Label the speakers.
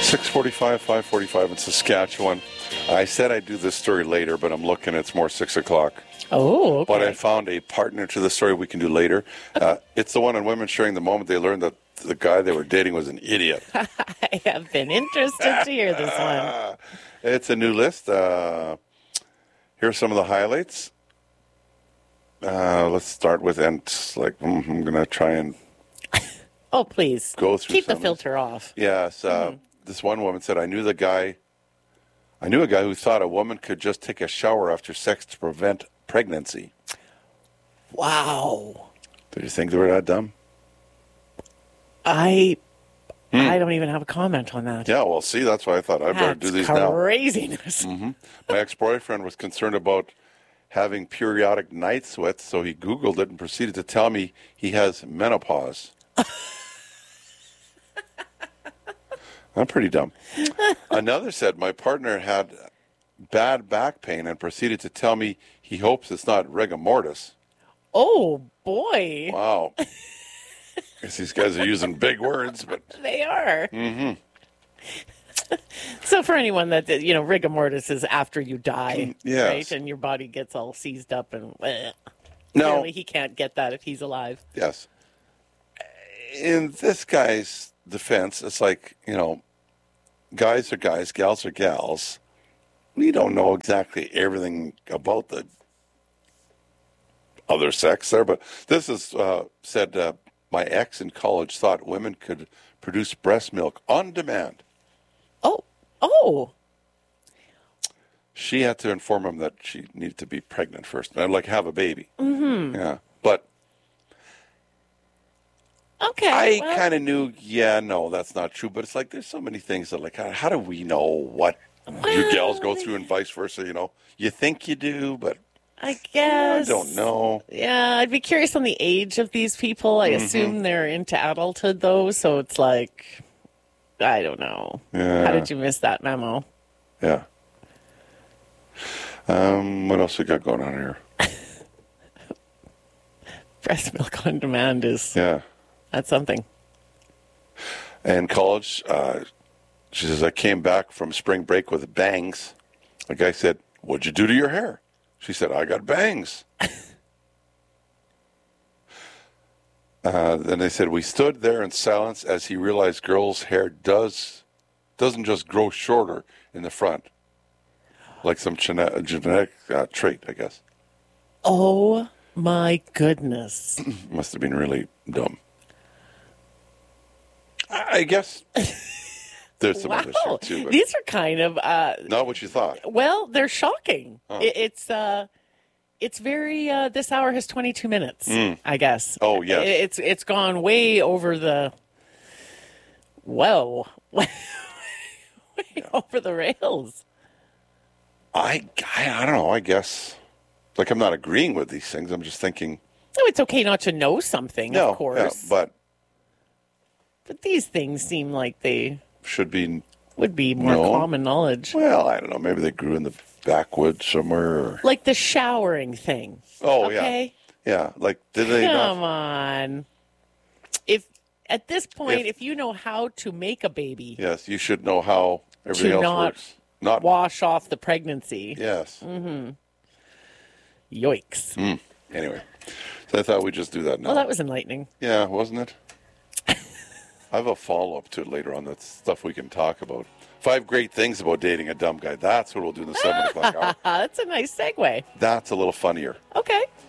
Speaker 1: 6:45, 5:45 in Saskatchewan. I said I'd do this story later, but I'm looking. It's more 6 o'clock.
Speaker 2: Oh, okay.
Speaker 1: But I found a partner to the story we can do later. It's the one on women sharing the moment they learned that the guy they were dating was an idiot.
Speaker 2: I have been interested to hear this one.
Speaker 1: It's a new list. Here's some of the highlights. Let's start with, and I'm going to try and
Speaker 2: Oh, please.
Speaker 1: go through
Speaker 2: Keep
Speaker 1: some
Speaker 2: the
Speaker 1: of
Speaker 2: filter off.
Speaker 1: Yes. This one woman said, I knew a guy who thought a woman could just take a shower after sex to prevent pregnancy.
Speaker 2: Wow.
Speaker 1: Did you think they were that dumb?
Speaker 2: I don't even have a comment on that.
Speaker 1: Yeah, well, see, that's why I thought I better do these now.
Speaker 2: Craziness.
Speaker 1: My ex-boyfriend was concerned about having periodic night sweats, so he Googled it and proceeded to tell me he has menopause. I'm pretty dumb. Another said, my partner had bad back pain and proceeded to tell me he hopes it's not rigor mortis.
Speaker 2: Oh, boy.
Speaker 1: Wow. Guess these guys are using big words, but...
Speaker 2: They are. So for anyone that, rigor mortis is after you die,
Speaker 1: Yes.
Speaker 2: right? And your body gets all seized up and...
Speaker 1: No.
Speaker 2: Clearly he can't get that if he's alive.
Speaker 1: Yes. In this guy's defense, it's like, guys are guys, gals are gals. We don't know exactly everything about the other sex there, but this is said, my ex in college thought women could produce breast milk on demand.
Speaker 2: Oh.
Speaker 1: She had to inform him that she needed to be pregnant first, and have a baby. Mm-hmm. Yeah, but
Speaker 2: Okay.
Speaker 1: I kind of knew, no, that's not true. But it's like there's so many things that, how do we know what you gals go through and vice versa, You think you do, but
Speaker 2: I guess.
Speaker 1: I don't know.
Speaker 2: Yeah, I'd be curious on the age of these people. I assume they're into adulthood, though, so it's like, I don't know.
Speaker 1: Yeah.
Speaker 2: How did you miss that memo?
Speaker 1: Yeah. What else we got going on here?
Speaker 2: Breast milk on demand is...
Speaker 1: Yeah.
Speaker 2: That's something.
Speaker 1: And college, she says, I came back from spring break with bangs. The guy said, what'd you do to your hair? She said, I got bangs. Then they said, we stood there in silence as he realized girls' hair doesn't just grow shorter in the front. Like some genetic trait, I guess.
Speaker 2: Oh, my goodness.
Speaker 1: Must have been really dumb. I guess there's some others here too. But
Speaker 2: These are kind of
Speaker 1: not what you thought.
Speaker 2: well, they're shocking.
Speaker 1: Huh.
Speaker 2: It's very this hour has 22 minutes, I guess.
Speaker 1: Oh, yes.
Speaker 2: It's gone way over the way over the rails.
Speaker 1: I don't know. I guess I'm not agreeing with these things. I'm just thinking.
Speaker 2: No, it's okay not to know something,
Speaker 1: No,
Speaker 2: of course.
Speaker 1: yeah, but
Speaker 2: these things seem like they
Speaker 1: should be.
Speaker 2: would be more common knowledge.
Speaker 1: Well, I don't know. Maybe they grew in the backwoods somewhere. Or...
Speaker 2: Like the showering thing.
Speaker 1: Oh,
Speaker 2: okay?
Speaker 1: Yeah. Did they
Speaker 2: Come
Speaker 1: not?
Speaker 2: on. If at this point, if you know how to make a baby,
Speaker 1: Yes, you should know how everything else
Speaker 2: not
Speaker 1: works. Not
Speaker 2: wash off the pregnancy.
Speaker 1: Yes.
Speaker 2: Yoicks.
Speaker 1: Anyway, so I thought we'd just do that now.
Speaker 2: Well, that was enlightening.
Speaker 1: Yeah, wasn't it? I have a follow-up to it later on. That's stuff we can talk about. 5 great things about dating a dumb guy. That's what we'll do in the 7 o'clock hour.
Speaker 2: That's a nice segue.
Speaker 1: That's a little funnier.
Speaker 2: Okay.